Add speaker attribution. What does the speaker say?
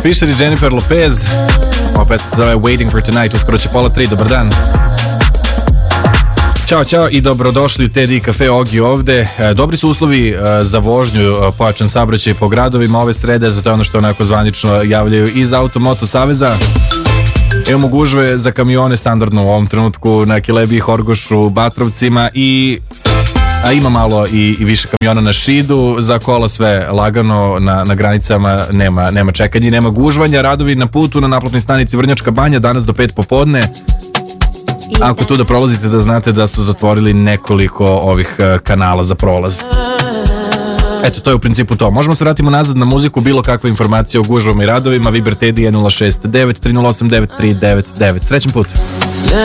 Speaker 1: Fisher i Jennifer Lopez. Ova pesma se zove Waiting for Tonight. Uskoro će 2:30. Dobar dan. Ćao i dobrodošli u TDI Cafe. Ogi ovde. Dobri su uslovi za vožnju, pojačan saobraćaj po gradovima ove srede, to je ono što onako zvanično javljaju iz Automoto Saveza. Imamo gužve za kamione standardno u ovom trenutku na Kilebi, Horgošu, Batrovcima a ima malo i više kamiona na Šidu. Za kola sve lagano, na granicama nema čekanja, nema gužvanja. Radovi na putu na naplatnoj stanici Vrnjačka Banja danas do 5 popodne. Ako tu da prolazite, da znate da su zatvorili nekoliko ovih kanala za prolaz. Eto, to je u principu to. Možemo se vratimo nazad na muziku, bilo kakva informacija o gužvama i radovima. Viber TDI 069 308 9399. Srećan put.